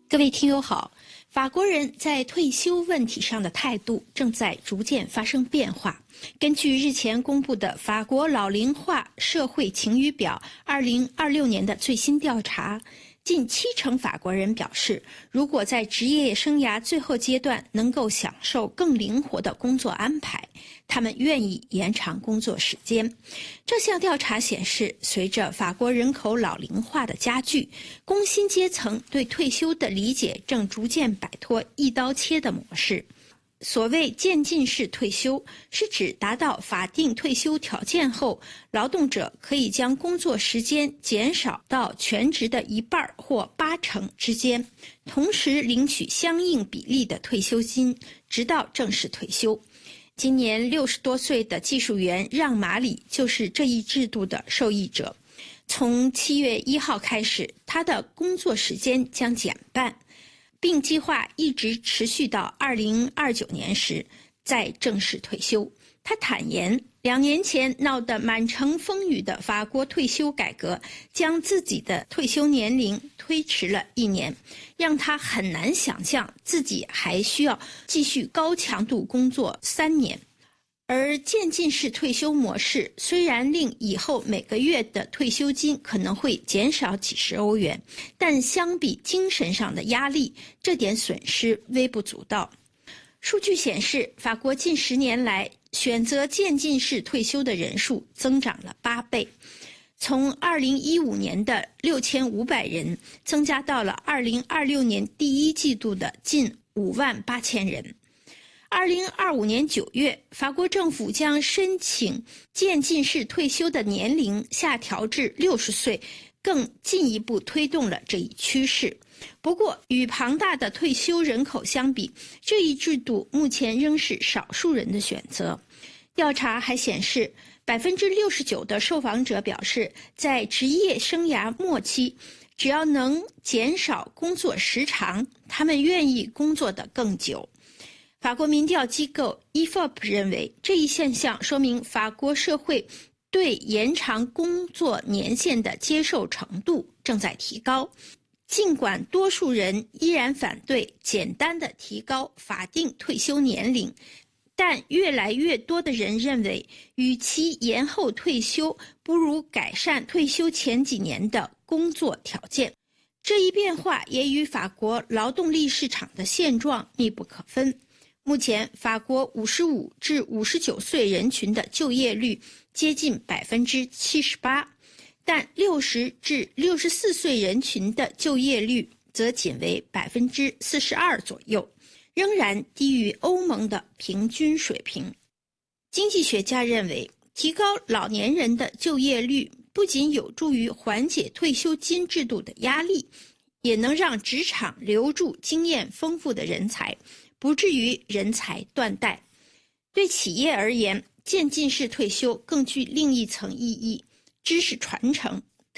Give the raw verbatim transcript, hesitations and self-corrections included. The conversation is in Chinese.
各位听友好，法国人在退休问题上的态度正在逐渐发生变化。根据日前公布的法国老龄化社会晴雨表二零二六年的最新调查，近七成法国人表示，如果在职业生涯最后阶段能够享受更灵活的工作安排，他们愿意延长工作时间。这项调查显示，随着法国人口老龄化的加剧，工薪阶层对退休的理解正逐渐摆脱一刀切的模式。所谓渐进式退休，是指达到法定退休条件后，劳动者可以将工作时间减少到全职的一半或八成之间，同时领取相应比例的退休金，直到正式退休。今年六十多岁的技术员让马里就是这一制度的受益者。从七月一号开始，他的工作时间将减半，并计划一直持续到二零二九年时再正式退休。他坦言，两年前闹得满城风雨的法国退休改革，将自己的退休年龄推迟了一年，让他很难想象自己还需要继续高强度工作三年。而渐进式退休模式虽然令以后每个月的退休金可能会减少几十欧元，但相比精神上的压力，这点损失微不足道。数据显示，法国近十年来选择渐进式退休的人数增长了八倍，从二零一五年的六千五百人增加到了二零二六年第一季度的近五万八千人。二零二五年九月，法国政府将申请渐进式退休的年龄下调至六十岁，更进一步推动了这一趋势。不过，与庞大的退休人口相比，这一制度目前仍是少数人的选择。调查还显示，百分之六十九的受访者表示，在职业生涯末期，只要能减少工作时长，他们愿意工作得更久。法国民调机构 I F O P 认为，这一现象说明法国社会对延长工作年限的接受程度正在提高。尽管多数人依然反对简单的提高法定退休年龄，但越来越多的人认为，与其延后退休，不如改善退休前几年的工作条件。这一变化也与法国劳动力市场的现状密不可分。目前，法国五十五至五十九岁人群的就业率接近百分之七十八，但六十至六十四岁人群的就业率则仅为百分之四十二左右，仍然低于欧盟的平均水平。经济学家认为，提高老年人的就业率不仅有助于缓解退休金制度的压力，也能让职场留住经验丰富的人才，不至于人才断代。对企业而言，渐进式退休更具另一层意义，知识传承